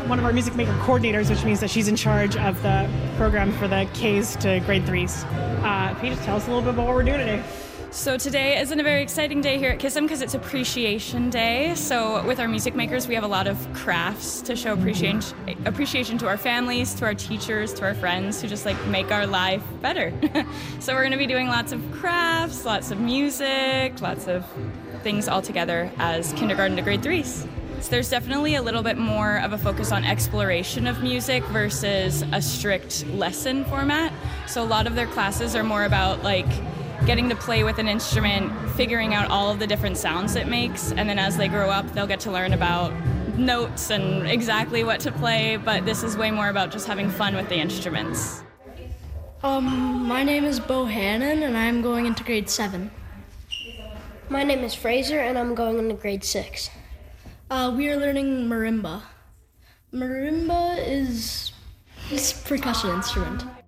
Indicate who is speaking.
Speaker 1: one of our music maker coordinators, which means that she's in charge of the program for the Ks to grade 3s. Can you just tell us a little bit about what we're doing today?
Speaker 2: So today isn't a very exciting day here at KISM because it's Appreciation Day. So with our music makers, we have a lot of crafts to show appreciation to our families, to our teachers, to our friends who just make our life better. So we're going to be doing lots of crafts, lots of music, lots of things all together as kindergarten to grade 3s. So there's definitely a little bit more of a focus on exploration of music versus a strict lesson format. So a lot of their classes are more about getting to play with an instrument, figuring out all of the different sounds it makes, and then as they grow up, they'll get to learn about notes and exactly what to play, but this is way more about just having fun with the instruments.
Speaker 3: My name is Bo Hannon, and I'm going into grade 7.
Speaker 4: My name is Fraser, and I'm going into grade 6.
Speaker 3: We are learning marimba. Marimba is a percussion instrument.